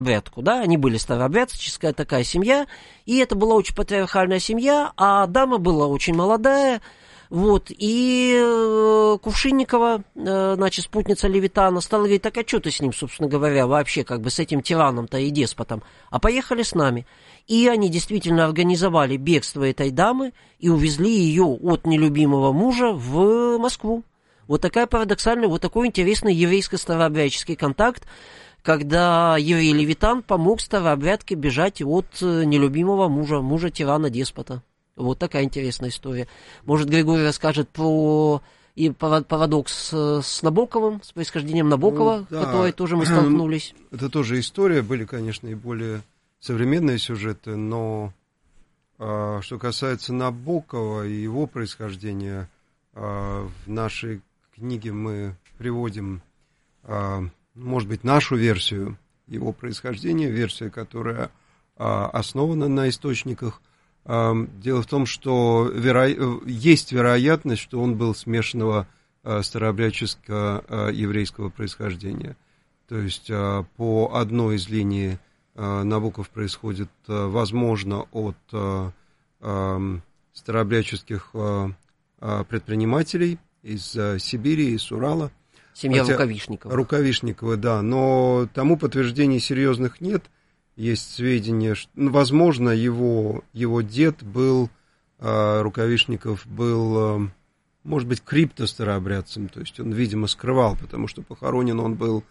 старообрядку, да, они были старообрядческая такая семья, и это была очень патриархальная семья, а дама была очень молодая, вот, и Кувшинникова, значит, спутница Левитана, стала говорить, так а что ты с ним, собственно говоря, вообще, как бы с этим тираном-то и деспотом, а поехали с нами. И они действительно организовали бегство этой дамы и увезли ее от нелюбимого мужа в Москву. Вот такая парадоксальная, вот такой интересный еврейско-старообрядческий контакт, когда еврей Левитан помог старообрядке бежать от нелюбимого мужа-тирана-деспота. Вот такая интересная история. Может, Григорий расскажет про парадокс с Набоковым, с происхождением Набокова, ну, да, которой тоже мы столкнулись. Это тоже история, были, конечно, и более современные сюжеты, но что касается Набокова и его происхождения, в нашей книге мы приводим, может быть, нашу версию его происхождения, версия, которая основана на источниках. Дело в том, что есть вероятность, что он был смешанного старообрядческо-еврейского происхождения. То есть по одной из линий Набоков происходит, возможно, от старообрядческих предпринимателей из Сибири, из Урала. Семья Рукавишникова. Рукавишникова, да, но тому подтверждений серьезных нет. Есть сведения, что, возможно, его дед был, Рукавишников был, может быть, криптостарообрядцем, то есть он, видимо, скрывал, потому что похоронен он был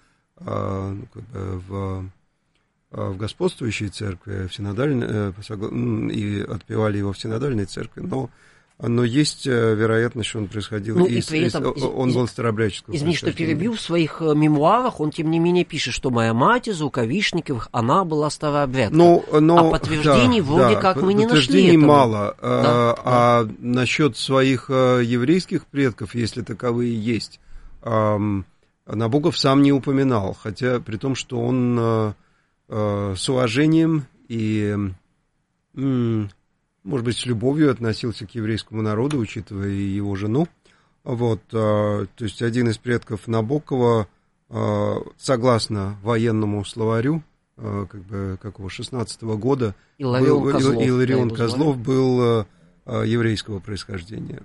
в господствующей церкви, в синодальной, и отпевали его в синодальной церкви, но есть вероятность, что он происходил он был старообрядческого. Извини, что перебил, в своих мемуарах он, тем не менее, пишет, что моя мать из Рукавишниковых, она была старообрядка. А подтверждений как мы не нашли. Подтверждений мало. А насчет своих еврейских предков, если таковые есть, Набоков сам не упоминал, хотя при том, что он с уважением и... может быть, с любовью относился к еврейскому народу, учитывая его жену. Вот, то есть один из предков Набокова, согласно военному словарю, какого 16-го года, Иларион Козлов был еврейского происхождения.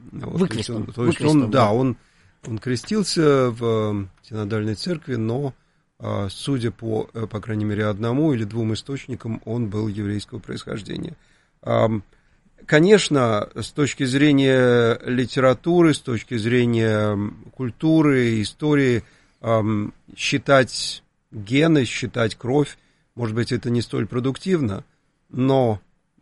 Он крестился в синодальной церкви, но, судя по крайней мере, одному или двум источникам, он был еврейского происхождения. Конечно, с точки зрения литературы, с точки зрения культуры, истории, считать гены, считать кровь, может быть, это не столь продуктивно, но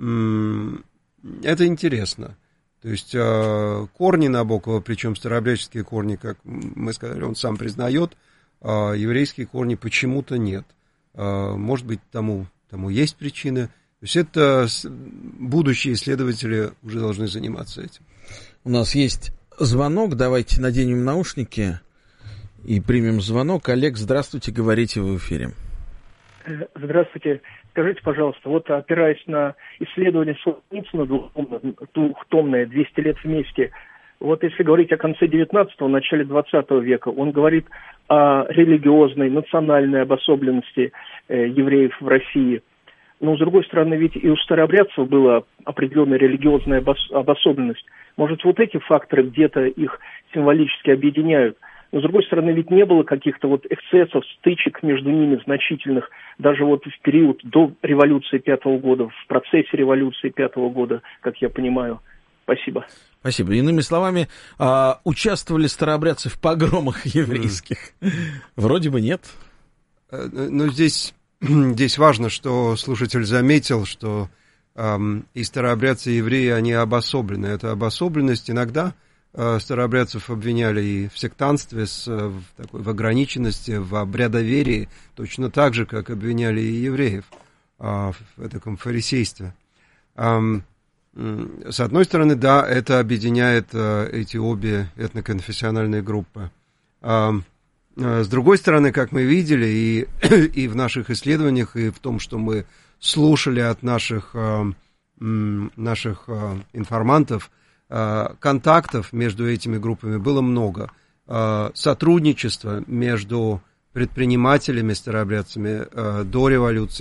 это интересно. То есть корни Набокова, причем старообрядческие корни, как мы сказали, он сам признает, еврейские корни почему-то нет. Может быть, тому есть причина. То есть это будущие исследователи уже должны заниматься этим. У нас есть звонок, давайте наденем наушники и примем звонок. Олег, здравствуйте, говорите, вы в эфире. Здравствуйте. Скажите, пожалуйста, вот опираясь на исследование Солженицына двухтомное «200 лет вместе», вот если говорить о конце 19-го, начале 20 века, он говорит о религиозной, национальной обособленности евреев в России. Но, с другой стороны, ведь и у старообрядцев была определенная религиозная обособленность. Может, вот эти факторы где-то их символически объединяют. Но, с другой стороны, ведь не было каких-то вот эксцессов, стычек между ними значительных, даже вот в период до революции 5-го года, в процессе революции 5-го года, как я понимаю. Спасибо. Спасибо. Иными словами, участвовали старообрядцы в погромах еврейских? Вроде бы нет. Но здесь важно, что слушатель заметил, что и старообрядцы, и евреи, они обособлены. Эта обособленность иногда старообрядцев обвиняли и в сектантстве, в ограниченности, в обрядоверии, точно так же, как обвиняли и евреев в таком фарисействе. С одной стороны, да, это объединяет эти обе этноконфессиональные группы. С другой стороны, как мы видели и в наших исследованиях, и в том, что мы слушали от наших информантов, контактов между этими группами было много. Сотрудничество между предпринимателями, старообрядцами до революции